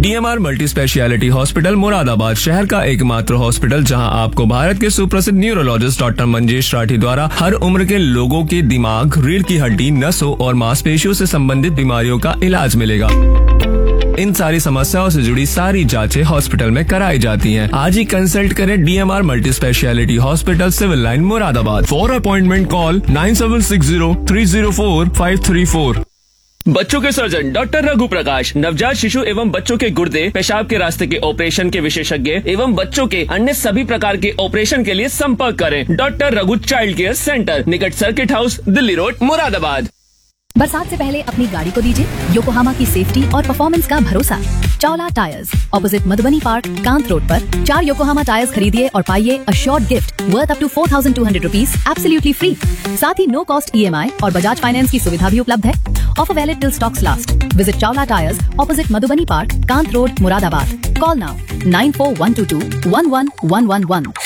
DMR multi speciality hospital Moradabad शहर का एकमात्र हॉस्पिटल जहां आपको भारत के सुप्रसिद्ध न्यूरोलॉजिस्ट डॉक्टर मंजेश राठी द्वारा हर उम्र के लोगों के दिमाग, रीढ़ की हड्डी, नसों और मांसपेशियों से संबंधित बीमारियों का इलाज मिलेगा। इन सारी समस्याओं से जुड़ी सारी जांचें हॉस्पिटल में कराई जाती हैं। आज ही कंसल्ट करें DMR multi speciality hospital, civil line, Moradabad. For appointment call 9760304534। बच्चों के सर्जन डॉक्टर रघु प्रकाश, नवजात शिशु एवं बच्चों के गुर्दे, पेशाब के रास्ते के ऑपरेशन के विशेषज्ञ एवं बच्चों के अन्य सभी प्रकार के ऑपरेशन के लिए संपर्क करें। Doctor Raghu child care centre, निकट circuit house, Delhi road, Moradabad. बरसात से पहले अपनी गाड़ी को दीजिए योकोहामा की सेफ्टी और परफॉर्मेंस का भरोसा। Chawla tyres, opposite Madhubani park, Kant road पर 4 योकोहामा टायर्स खरीदिए और पाइए assured gift worth up to 4200 rupees absolutely free. साथ ही नो कॉस्ट EMI और बजाज फाइनेंस की सुविधा भी उपलब्ध है। Offer valid till stocks last. Visit Chawla tyres, opposite Madhubani park, Kant road, Moradabad. Call now 9412211111।